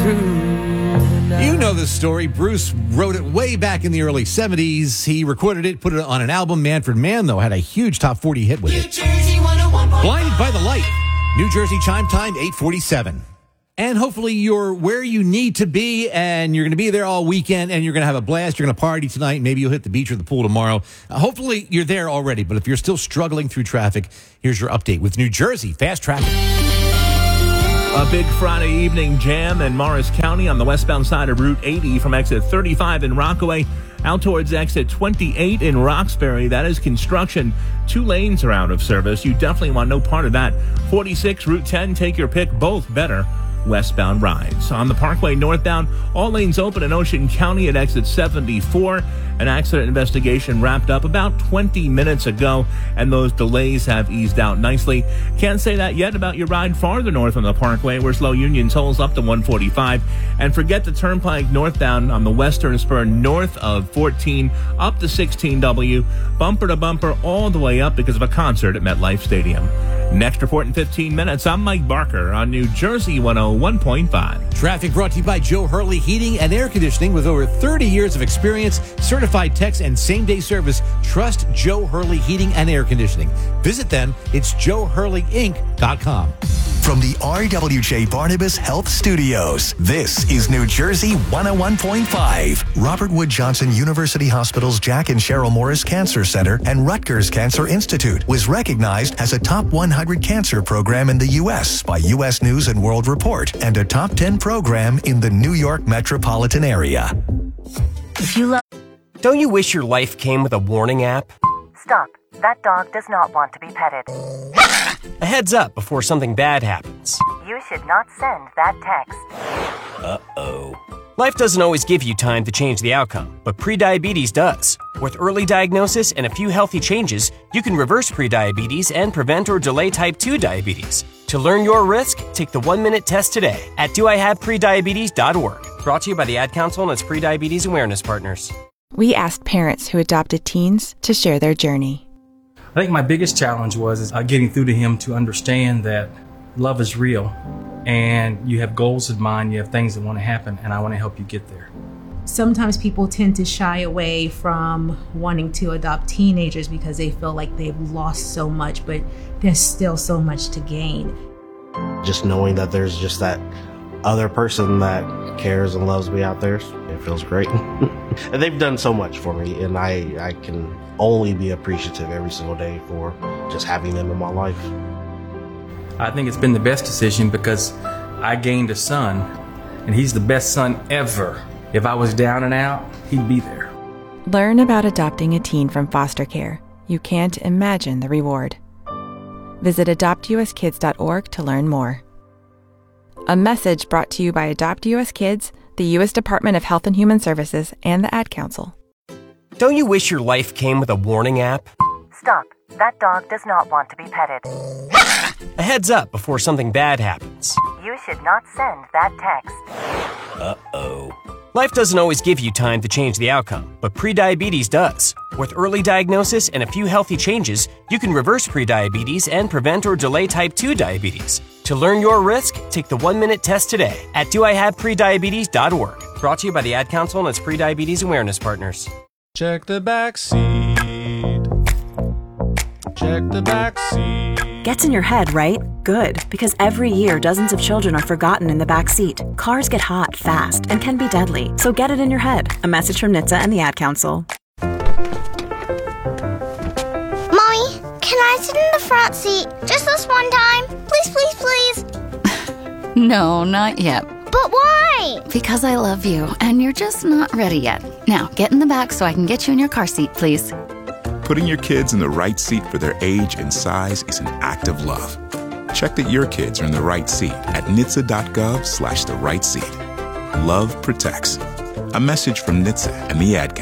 You know this story. Bruce wrote it way back in the early 70s. He recorded it, put it on an album. Manfred Mann, though, had a huge top 40 hit with it. Blinded by the Light. New Jersey chime time, 8:47. And hopefully you're where you need to be, and you're going to be there all weekend, and you're going to have a blast. You're going to party tonight. Maybe you'll hit the beach or the pool tomorrow. Hopefully you're there already, but if you're still struggling through traffic, here's your update with New Jersey Fast Traffic. A big Friday evening jam in Morris County on the westbound side of Route 80 from exit 35 in Rockaway out towards exit 28 in Roxbury. That is construction. 2 lanes are out of service. You definitely want no part of that. 46, Route 10, take your pick, both better westbound rides. On the Parkway northbound, all lanes open in Ocean County at exit 74. An accident investigation wrapped up about 20 minutes ago, and those delays have eased out nicely. Can't say that yet about your ride farther north on the Parkway, where slow Union tolls up to 145. And forget the Turnpike northbound on the western spur north of 14 up to 16W, bumper to bumper all the way up because of a concert at MetLife Stadium. Next report in 15 minutes. I'm Mike Barker on New Jersey 101.5. Traffic brought to you by Joe Hurley Heating and Air Conditioning. With over 30 years of experience, certified techs, and same-day service, trust Joe Hurley Heating and Air Conditioning. Visit them. It's joehurleyinc.com. From the RWJ Barnabas Health Studios, this is New Jersey 101.5. Robert Wood Johnson University Hospital's Jack and Cheryl Morris Cancer Center and Rutgers Cancer Institute was recognized as a top 100 cancer program in the U.S. by U.S. News and World Report and a top 10 program in the New York metropolitan area. Don't you wish your life came with a warning app? Stop. That dog does not want to be petted. A heads up before something bad happens. You should not send that text. Uh-oh. Life doesn't always give you time to change the outcome, but prediabetes does. With early diagnosis and a few healthy changes, you can reverse prediabetes and prevent or delay type 2 diabetes. To learn your risk, take the 1-minute test today at doihaveprediabetes.org. Brought to you by the Ad Council and its Prediabetes Awareness Partners. We asked parents who adopted teens to share their journey. I think my biggest challenge was getting through to him to understand that love is real and you have goals in mind, you have things that want to happen, and I want to help you get there. Sometimes people tend to shy away from wanting to adopt teenagers because they feel like they've lost so much, but there's still so much to gain. Just knowing that there's just that other person that cares and loves me out there, it feels great. And they've done so much for me, and I can only be appreciative every single day for just having them in my life. I think it's been the best decision because I gained a son, and he's the best son ever. If I was down and out, he'd be there. Learn about adopting a teen from foster care. You can't imagine the reward. Visit adoptuskids.org to learn more. A message brought to you by Adopt US Kids, the U.S. Department of Health and Human Services, and the Ad Council. Don't you wish your life came with a warning app? Stop. That dog does not want to be petted. A heads up before something bad happens. You should not send that text. Uh-oh. Life doesn't always give you time to change the outcome, but prediabetes does. With early diagnosis and a few healthy changes, you can reverse prediabetes and prevent or delay type 2 diabetes. To learn your risk, take the 1-minute test today at doihaveprediabetes.org. Brought to you by the Ad Council and its Prediabetes Awareness Partners. Check the back seat. Check the back seat. Gets in your head, right? Good, because every year dozens of children are forgotten in the back seat. Cars get hot fast and can be deadly, so get it in your head. A message from NHTSA and the Ad Council. Mommy, can I sit in the front seat just this one time? Please, please, please. No, not yet. But why? Because I love you, and you're just not ready yet. Now, get in the back so I can get you in your car seat, please. Putting your kids in the right seat for their age and size is an act of love. Check that your kids are in the right seat at nhtsa.gov/the right seat. Love protects. A message from NHTSA and the Ad Council.